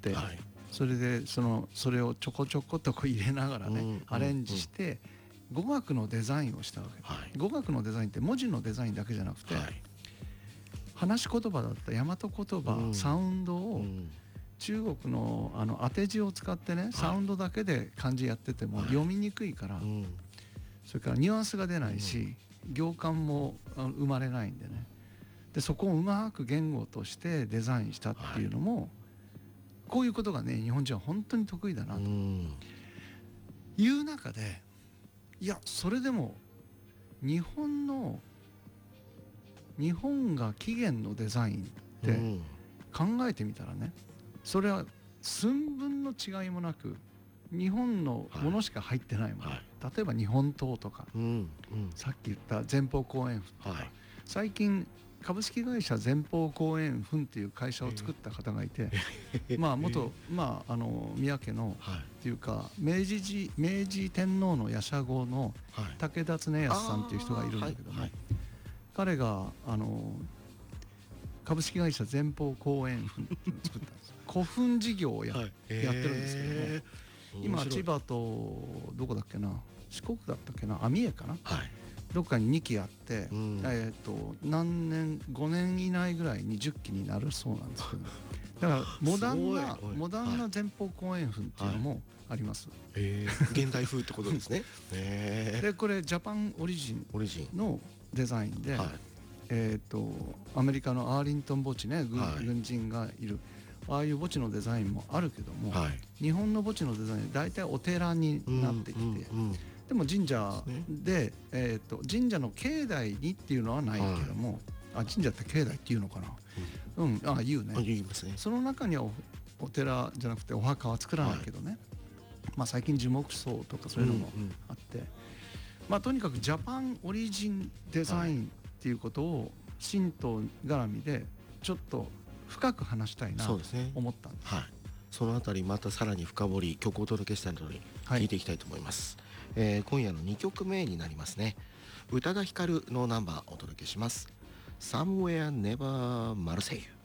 、 はい、 それでそれをちょこちょこと入れながらね、アレンジして語学のデザインをしたわけ、 はい、 語学のデザインって文字のデザインだけじゃなくて、 はい、 話し言葉だった大和言葉、サウンドを中国の当て字を使ってね、サウンドだけで漢字やってても読みにくいから、それからニュアンスが出ないし、行間も生まれないんでね、でそこをうまく言語としてデザインしたっていうのも、こういうことがね日本人は本当に得意だなという中で、いやそれでも日本が起源のデザインって考えてみたらね、それは寸分の違いもなく日本のものしか入ってないもの、例えば日本刀とか、さっき言った前方後円墳とか、最近株式会社前方後円墳っていう会社を作った方がいて、元宮家のっていうか明治天皇の夜叉号の武田恒康さんっていう人がいるんだけどね、彼が株式会社前方後円墳っていうのを作ったんです。古墳事業をやってるんですけども、今千葉とどこだっけな、四国だったっけな、三重かな、どっかに2基あって、何年5年以内ぐらいに10基になるそうなんですけど、だからモダンな前方後円墳っていうのもあります。 現代風ってことですね。 でこれジャパンオリジンのデザインで、アメリカのアーリントン墓地ね、軍人がいるああいう墓地のデザインもあるけども、日本の墓地のデザイン大体お寺になってきて、でも神社で、神社の境内にっていうのはないけども、神社って境内っていうのかな、言うね、 言いますね。 その中にはお寺じゃなくてお墓は作らないけどね、最近樹木葬とかそういうのもあって、とにかくジャパンオリジンデザインっていうことを神道絡みでちょっと深く話したいなと思ったんです。 そのあたりまたさらに深掘り曲をお届けしたいので聞いていきたいと思います。今夜の2曲目になりますね。宇多田ヒカルのナンバーお届けします。Somewhere Never Marseille。